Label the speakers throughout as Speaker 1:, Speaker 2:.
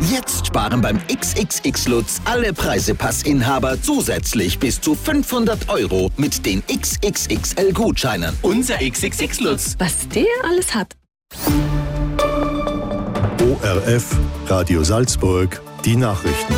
Speaker 1: Jetzt sparen beim XXX Lutz alle Preisepassinhaber zusätzlich bis zu 500 € mit den XXXL-Gutscheinen.
Speaker 2: Unser XXX Lutz.
Speaker 3: Was der alles hat.
Speaker 4: ORF, Radio Salzburg, die Nachrichten.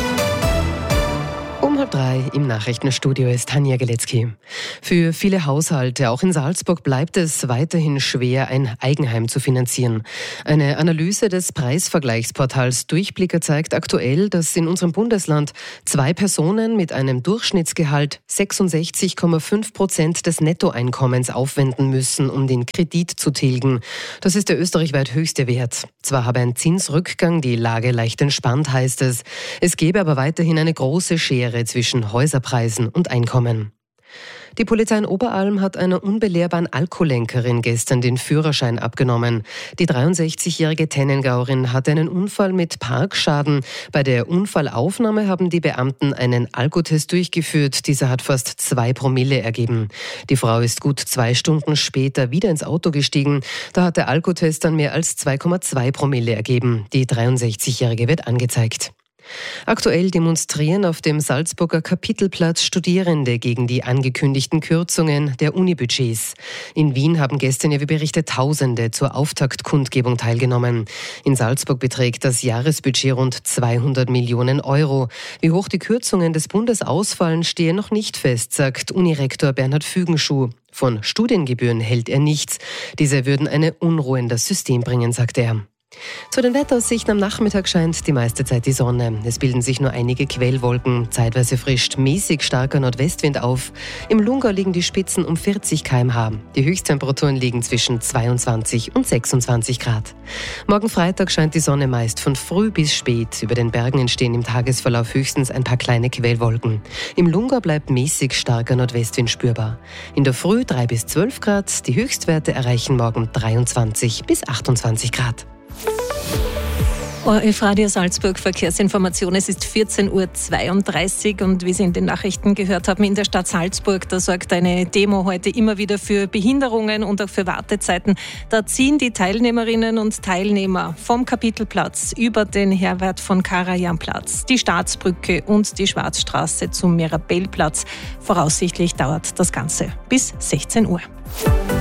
Speaker 3: Um 2:30 im Nachrichtenstudio ist Tanja Geletzky. Für viele Haushalte, auch in Salzburg, bleibt es weiterhin schwer, ein Eigenheim zu finanzieren. Eine Analyse des Preisvergleichsportals Durchblicker zeigt aktuell, dass in unserem Bundesland 2 Personen mit einem Durchschnittsgehalt 66,5% des Nettoeinkommens aufwenden müssen, um den Kredit zu tilgen. Das ist der österreichweit höchste Wert. Zwar habe ein Zinsrückgang die Lage leicht entspannt, heißt es. Es gebe aber weiterhin eine große Schere zwischen Häuserpreisen und Einkommen. Die Polizei in Oberalm hat einer unbelehrbaren Alkoholenkerin gestern den Führerschein abgenommen. Die 63-jährige Tennengauerin hatte einen Unfall mit Parkschaden. Bei der Unfallaufnahme haben die Beamten einen Alkotest durchgeführt. Dieser hat fast 2 Promille ergeben. Die Frau ist gut 2 Stunden später wieder ins Auto gestiegen. Da hat der Alkotest dann mehr als 2,2 Promille ergeben. Die 63-jährige wird angezeigt. Aktuell demonstrieren auf dem Salzburger Kapitelplatz Studierende gegen die angekündigten Kürzungen der Unibudgets. In Wien haben gestern, wie berichtet, Tausende zur Auftaktkundgebung teilgenommen. In Salzburg beträgt das Jahresbudget rund 200 Millionen €. Wie hoch die Kürzungen des Bundes ausfallen, stehe noch nicht fest, sagt Unirektor Bernhard Fügenschuh. Von Studiengebühren hält er nichts. Diese würden eine Unruhe in das System bringen, sagt er. Zu den Wetteraussichten: am Nachmittag scheint die meiste Zeit die Sonne. Es bilden sich nur einige Quellwolken. Zeitweise frischt mäßig starker Nordwestwind auf. Im Lungau liegen die Spitzen um 40 km/h. Die Höchsttemperaturen liegen zwischen 22 und 26 Grad. Morgen Freitag scheint die Sonne meist von früh bis spät. Über den Bergen entstehen im Tagesverlauf höchstens ein paar kleine Quellwolken. Im Lungau bleibt mäßig starker Nordwestwind spürbar. In der Früh 3 bis 12 Grad. Die Höchstwerte erreichen morgen 23 bis 28 Grad.
Speaker 5: ORF Radio Salzburg Verkehrsinformation. Es ist 14:32 Uhr und wie Sie in den Nachrichten gehört haben, in der Stadt Salzburg, da sorgt eine Demo heute immer wieder für Behinderungen und auch für Wartezeiten. Da ziehen die Teilnehmerinnen und Teilnehmer vom Kapitelplatz über den Herbert von Karajan-Platz, die Staatsbrücke und die Schwarzstraße zum Mirabellplatz. Voraussichtlich dauert das Ganze bis 16 Uhr.